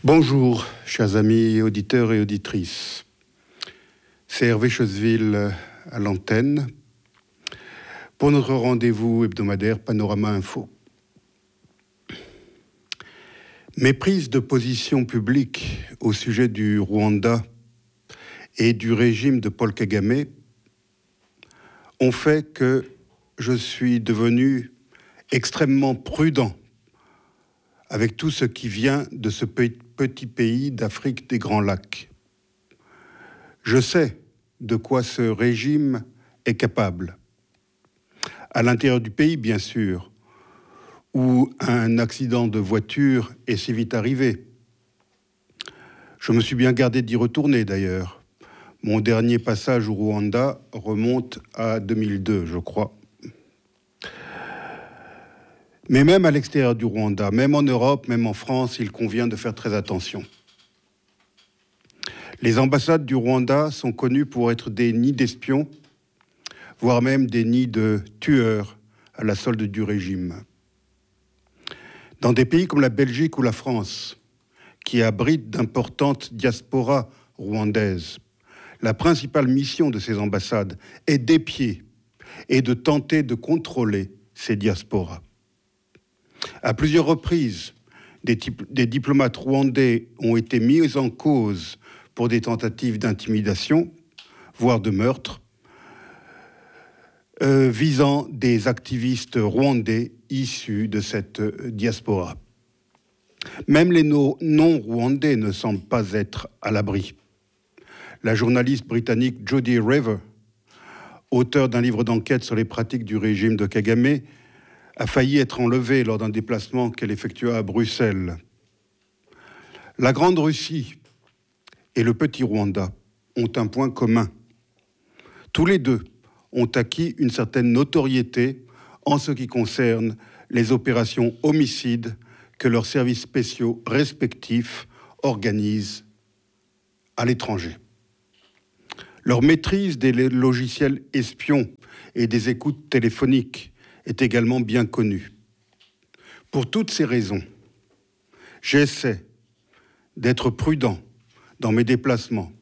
Bonjour, chers amis auditeurs et auditrices. C'est Hervé Choseville à l'antenne pour notre rendez-vous hebdomadaire Panorama Info. Mes prises de position publiques au sujet du Rwanda et du régime de Paul Kagame ont fait que je suis devenu extrêmement prudent avec tout ce qui vient de ce petit pays d'Afrique des Grands Lacs. Je sais de quoi ce régime est capable. À l'intérieur du pays, bien sûr, où un accident de voiture est si vite arrivé. Je me suis bien gardé d'y retourner, d'ailleurs. Mon dernier passage au Rwanda remonte à 2002, je crois. Mais même à l'extérieur du Rwanda, même en Europe, même en France, il convient de faire très attention. Les ambassades du Rwanda sont connues pour être des nids d'espions, voire même des nids de tueurs à la solde du régime. Dans des pays comme la Belgique ou la France, qui abritent d'importantes diasporas rwandaises, la principale mission de ces ambassades est d'épier et de tenter de contrôler ces diasporas. À plusieurs reprises, des diplomates rwandais ont été mis en cause pour des tentatives d'intimidation, voire de meurtre, visant des activistes rwandais issus de cette diaspora. Même les non-rwandais ne semblent pas être à l'abri. La journaliste britannique Jodie River, auteure d'un livre d'enquête sur les pratiques du régime de Kagame, a failli être enlevée lors d'un déplacement qu'elle effectua à Bruxelles. La Grande Russie et le petit Rwanda ont un point commun. Tous les deux ont acquis une certaine notoriété en ce qui concerne les opérations homicides que leurs services spéciaux respectifs organisent à l'étranger. Leur maîtrise des logiciels espions et des écoutes téléphoniques est également bien connue. Pour toutes ces raisons, j'essaie d'être prudent dans mes déplacements